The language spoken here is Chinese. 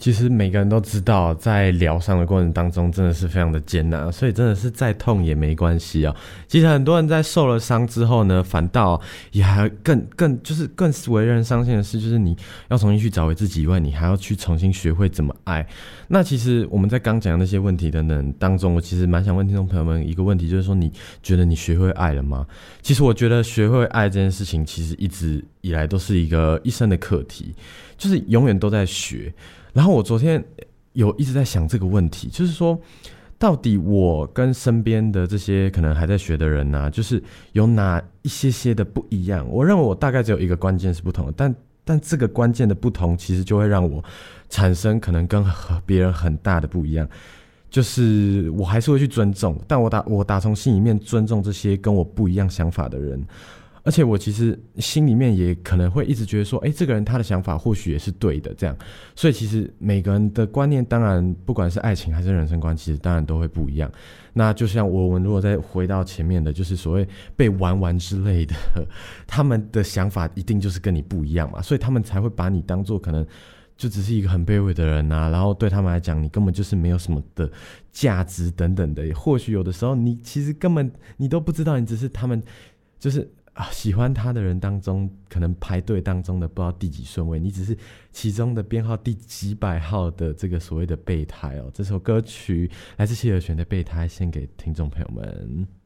其实每个人都知道，在疗伤的过程当中真的是非常的艰难，所以真的是再痛也没关系啊。其实很多人在受了伤之后呢，反倒也还更为人伤心的是，就是你要重新去找回自己以外，你还要去重新学会怎么爱。那其实我们在刚讲的那些问题等等当中，我其实蛮想问听众朋友们一个问题，就是说你觉得你学会爱了吗？其实我觉得学会爱这件事情，其实一直以来都是一个一生的课题，就是永远都在学。然后我昨天有一直在想这个问题，就是说，到底我跟身边的这些可能还在学的人啊，就是有哪一些的不一样？我认为我大概只有一个关键是不同的，但这个关键的不同，其实就会让我产生可能跟别人很大的不一样。就是我还是会去尊重，但我打从心里面尊重这些跟我不一样想法的人。而且我其实心里面也可能会一直觉得说，这个人他的想法或许也是对的，这样。所以其实每个人的观念，当然不管是爱情还是人生观，其实当然都会不一样。那就像我们如果再回到前面的，就是所谓被玩之类的，他们的想法一定就是跟你不一样嘛，所以他们才会把你当作可能就只是一个很卑微的人啊，然后对他们来讲，你根本就是没有什么的价值等等的。或许有的时候，你其实根本你都不知道，你只是他们就是喜欢他的人当中，可能排队当中的不知道第几顺位，你只是其中的编号第几百号的这个所谓的备胎哦。这首歌曲来自谢和弦的《备胎》，献给听众朋友们。